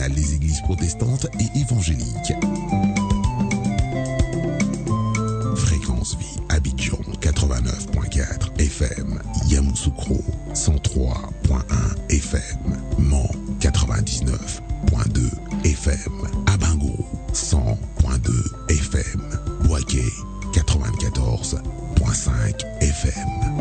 nationale des églises protestantes et évangéliques. Fréquence Vie, Abidjan 89.4 FM, Yamoussoukro 103.1 FM, Mans 99.2 FM, Abango 100.2 FM, Boaké 94.5 FM.